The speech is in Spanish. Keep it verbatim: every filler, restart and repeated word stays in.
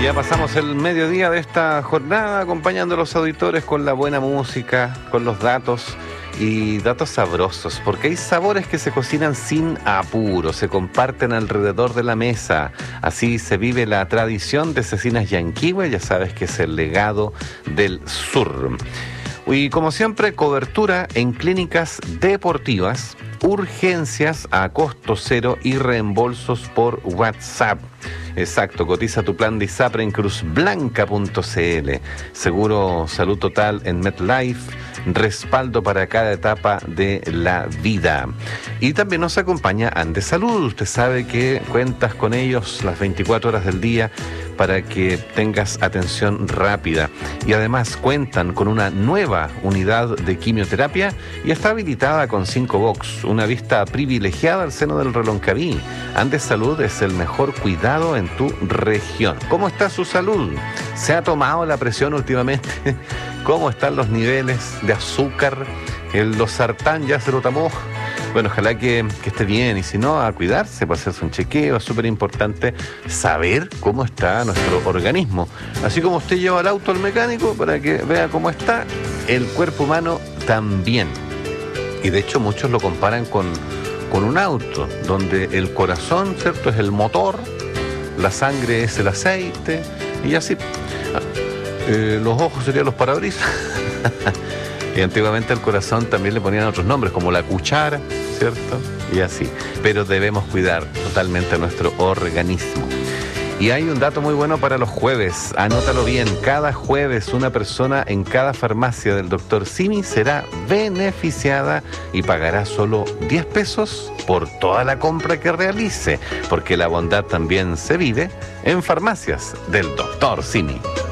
Ya pasamos el mediodía de esta jornada acompañando a los auditores con la buena música, con los datos y datos sabrosos, porque hay sabores que se cocinan sin apuro, se comparten alrededor de la mesa. Así se vive la tradición de Cecinas Yanquihue, ya sabes que es el legado del sur. Y como siempre, cobertura en clínicas deportivas, urgencias a costo cero y reembolsos por WhatsApp. Exacto, cotiza tu plan de ISAPRE en cruz blanca punto c l. Seguro salud total en MetLife, respaldo para cada etapa de la vida. Y también nos acompaña Andes Salud. Usted sabe que cuentas con ellos las veinticuatro horas del día para que tengas atención rápida. Y además cuentan con una nueva unidad de quimioterapia y está habilitada con cinco box, una vista privilegiada al seno del Reloncaví. Andes Salud es el mejor cuidado en tu región. ¿Cómo está su salud? ¿Se ha tomado la presión últimamente? ¿Cómo están los niveles de azúcar? El losartán ya se lo tomó. Bueno, ojalá que, que esté bien, y si no, a cuidarse, para hacerse un chequeo. Es súper importante saber cómo está nuestro organismo. Así como usted lleva el auto al mecánico para que vea cómo está, el cuerpo humano también. Y de hecho muchos lo comparan con, con un auto, donde el corazón, ¿cierto?, es el motor, la sangre es el aceite, y así. Eh, los ojos serían los parabrisas. Y antiguamente al corazón también le ponían otros nombres, como la cuchara, ¿cierto? Y así. Pero debemos cuidar totalmente a nuestro organismo. Y hay un dato muy bueno para los jueves. Anótalo bien. Cada jueves una persona en cada farmacia del doctor Simi será beneficiada y pagará solo diez pesos por toda la compra que realice. Porque la bondad también se vive en farmacias del doctor Simi.